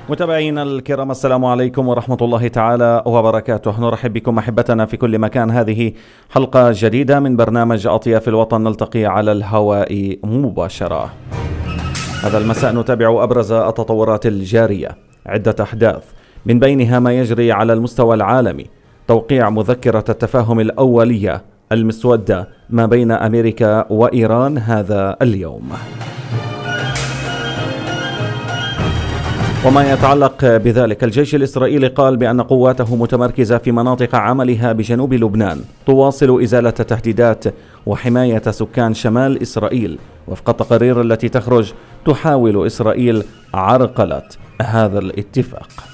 متابعينا الكرام، السلام عليكم ورحمة الله تعالى وبركاته. نرحب بكم أحبتنا في كل مكان. هذه حلقة جديدة من برنامج أطياف الوطن، نلتقي على الهواء مباشرة. هذا المساء نتابع أبرز التطورات الجارية، عدة أحداث من بينها ما يجري على المستوى العالمي: توقيع مذكرة التفاهم الأولية المسودة ما بين أمريكا وإيران هذا اليوم. وما يتعلق بذلك، الجيش الإسرائيلي قال بأن قواته متمركزة في مناطق عملها بجنوب لبنان، تواصل إزالة تهديدات وحماية سكان شمال إسرائيل. وفق التقارير التي تخرج، تحاول إسرائيل عرقلة هذا الاتفاق.